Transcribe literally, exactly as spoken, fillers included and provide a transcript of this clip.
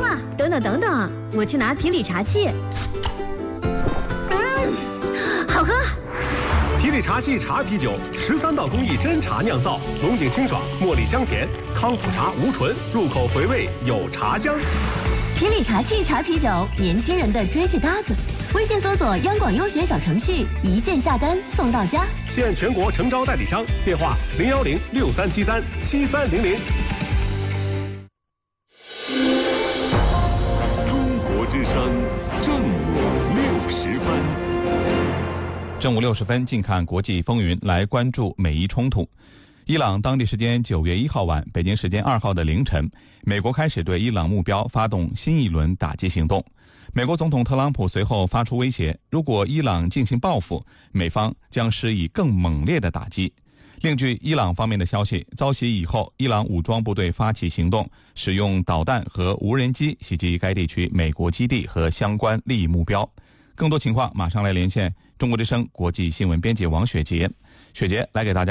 啊，等等等等，我去拿提理茶器。嗯，好喝。 提理茶器茶啤酒，十三道工艺真茶酿造，浓井清爽，茉莉香甜，康普茶无醇，入口回味有茶香。 提理茶器茶啤酒，年轻人的追剧搭子。微信搜索央广优学小程序，一键下单送到家。 现全国诚招代理商，电话零幺零六三七三七三零零。 中国之声正午六时分。 正午六十分，近看国际风云，来关注美伊冲突。伊朗当地时间九月一号晚，北京时间二号的凌晨，美国开始对伊朗目标发动新一轮打击行动。美国总统特朗普随后发出威胁，如果伊朗进行报复，美方将施以更猛烈的打击。另据伊朗方面的消息，遭袭以后，伊朗武装部队发起行动，使用导弹和无人机袭击该地区美国基地和相关利益目标。更多情况马上来连线中国之声国际新闻编辑王雪杰。雪杰来给大家